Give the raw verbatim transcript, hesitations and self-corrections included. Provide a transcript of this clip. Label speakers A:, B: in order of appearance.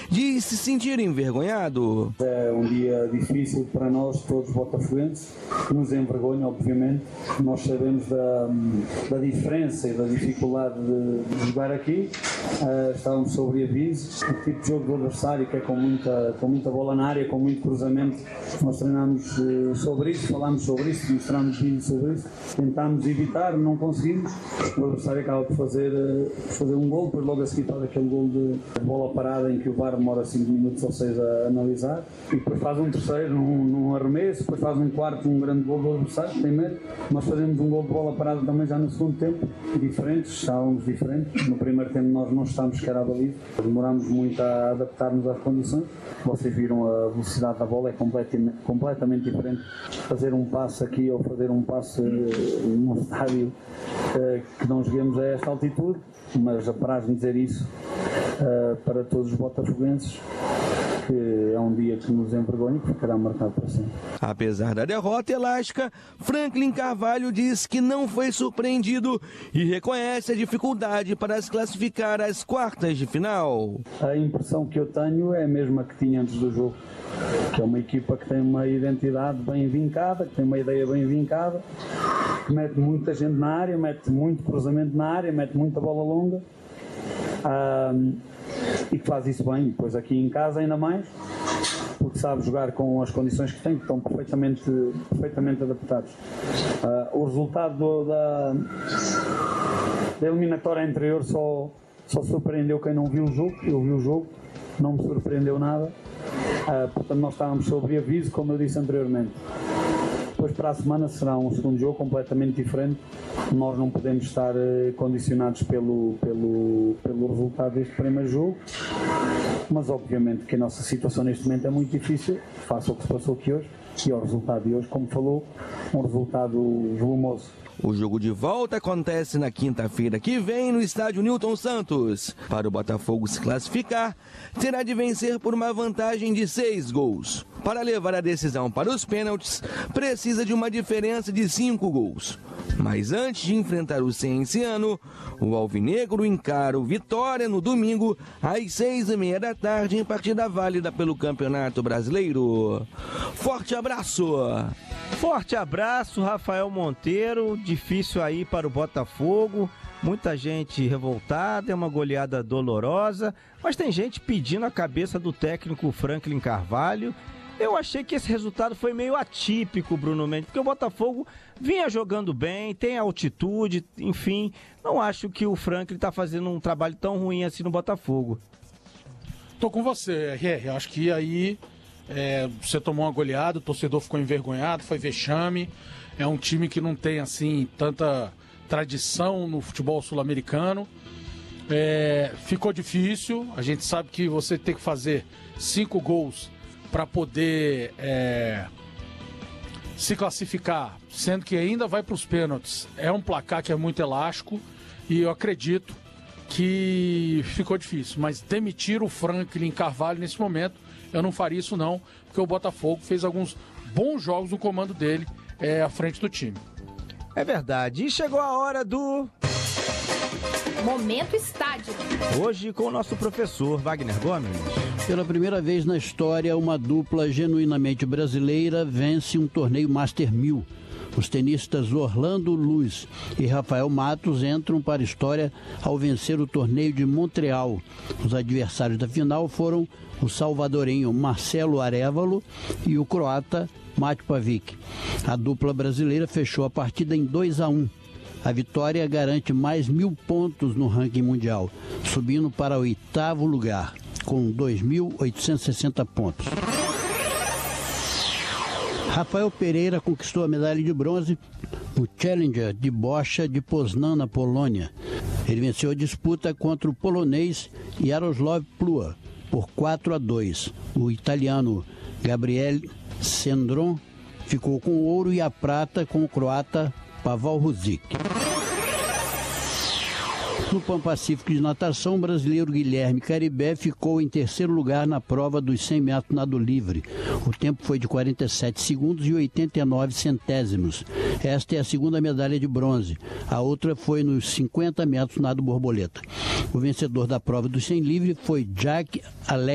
A: diz se sentir envergonhado.
B: É um dia difícil para nós, todos os botafoguenses, que nos envergonha, obviamente. Nós sabemos da, da diferença e da dificuldade de, de jogar aqui. Uh, estávamos sobre aviso. O tipo de jogo do adversário, que é com muita, com muita bola na área, com muito cruzamento, nós treinámos uh, sobre isso, falámos sobre isso, mostramos vídeos sobre isso, tentámos evitar, não conseguimos. O adversário acaba por fazer, uh, fazer um gol, depois logo a seguir faz aquele gol de bola parada em que o V A R demora cinco minutos ou seis a analisar, e depois faz um terceiro num, num arremesso, depois faz um quarto, um grande gol do adversário, tem medo. Nós fazemos um gol de bola parada também já no segundo tempo, diferentes, estávamos diferentes. No primeiro tempo nós não estávamos sequer à baliza, demorámos muito a adaptar-nos às condições. Vocês viram a velocidade da bola, é completamente, completamente diferente. Fazer um passe aqui ou fazer um passe num estádio uh, que não joguemos a esta altitude, mas apraz-me dizer isso uh, para todos os botafoguenses, que é um dia que nos envergonha e que ficará marcado para sempre.
A: Apesar da derrota elástica, Franklin Carvalho diz que não foi surpreendido e reconhece a dificuldade para se classificar às quartas de final.
B: A impressão que eu tenho é a mesma que tinha antes do jogo, que é uma equipa que tem uma identidade bem vincada, que tem uma ideia bem vincada, que mete muita gente na área, mete muito cruzamento na área, mete muita bola longa. Um, e que faz isso bem, depois aqui em casa ainda mais, porque sabe jogar com as condições que tem, que estão perfeitamente, perfeitamente adaptados. Uh, o resultado do, da, da eliminatória anterior só, só surpreendeu quem não viu o jogo. Eu vi o jogo, não me surpreendeu nada, uh, portanto nós estávamos sob aviso, como eu disse anteriormente. Depois para a semana será um segundo jogo completamente diferente. Nós não podemos estar uh, condicionados pelo, pelo, pelo resultado deste primeiro jogo, mas obviamente que a nossa situação neste momento é muito difícil, face ao que se passou aqui hoje, e ao resultado de hoje, como falou, um resultado volumoso.
A: O jogo de volta acontece na quinta-feira que vem no estádio Newton Santos. Para o Botafogo se classificar, terá de vencer por uma vantagem de seis gols. Para levar a decisão para os pênaltis, precisa de uma diferença de cinco gols. Mas antes de enfrentar o Cienciano, o alvinegro encara o Vitória no domingo, às seis e meia da tarde, em partida válida pelo Campeonato Brasileiro. Forte abraço!
C: Forte abraço, Rafael Monteiro. Difícil aí para o Botafogo. Muita gente revoltada, é uma goleada dolorosa, mas tem gente pedindo a cabeça do técnico Franklin Carvalho. Eu achei que esse resultado foi meio atípico, Bruno Mendes, porque o Botafogo vinha jogando bem, tem altitude, enfim. Não acho que o Franklin está fazendo um trabalho tão ruim assim no Botafogo.
D: Tô com você, R R. Acho que aí é, você tomou uma goleada, o torcedor ficou envergonhado, foi vexame. É um time que não tem, assim, tanta tradição no futebol sul-americano. É, ficou difícil. A gente sabe que você tem que fazer cinco gols para poder é, se classificar, sendo que ainda vai para os pênaltis. É um placar que é muito elástico e eu acredito que ficou difícil. Mas demitir o Franklin Carvalho nesse momento, eu não faria isso não, porque o Botafogo fez alguns bons jogos no comando dele é, à frente do time.
C: É verdade. E chegou a hora do...
E: Momento Estádio.
C: Hoje com o nosso professor Wagner Gomes.
F: Pela primeira vez na história, uma dupla genuinamente brasileira vence um torneio Master mil. Os tenistas Orlando Luz e Rafael Matos entram para a história ao vencer o torneio de Montreal. Os adversários da final foram o salvadorenho Marcelo Arévalo e o croata Mate Pavic. A dupla brasileira fechou a partida em dois a um. A vitória garante mais mil pontos no ranking mundial, subindo para o oitavo lugar, com dois mil oitocentos e sessenta pontos. Rafael Pereira conquistou a medalha de bronze no Challenger de bocha de Poznan, na Polônia. Ele venceu a disputa contra o polonês Jaroslav Plua por quatro a dois. O italiano Gabriel Sendron ficou com o ouro e a prata com o croata Pavel Ruzic. No Pan-Pacífico de natação, o brasileiro Guilherme Caribé ficou em terceiro lugar na prova dos cem metros nado livre. O tempo foi de quarenta e sete segundos e oitenta e nove centésimos. Esta é a segunda medalha de bronze. A outra foi nos cinquenta metros nado borboleta. O vencedor da prova dos cem livre foi Jack Alex.